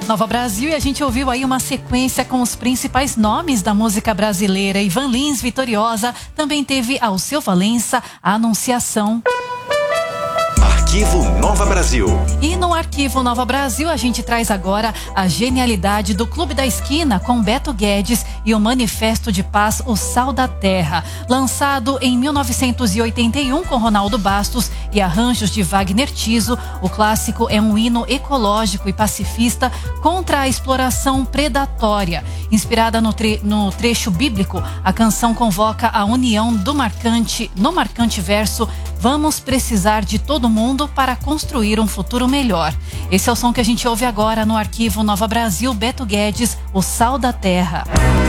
Nova Brasil, e a gente ouviu aí uma sequência com os principais nomes da música brasileira. Ivan Lins, Vitoriosa, também teve Alceu Valença, Anunciação. Arquivo Nova Brasil. E no Arquivo Nova Brasil a gente traz agora a genialidade do Clube da Esquina com Beto Guedes e o Manifesto de Paz, O Sal da Terra. Lançado em 1981 com Ronaldo Bastos e arranjos de Wagner Tiso, o clássico é um hino ecológico e pacifista contra a exploração predatória. Inspirada no trecho bíblico, a canção convoca a união no marcante verso: vamos precisar de todo mundo para construir um futuro melhor. Esse é o som que a gente ouve agora no Arquivo Nova Brasil, Beto Guedes, O Sal da Terra.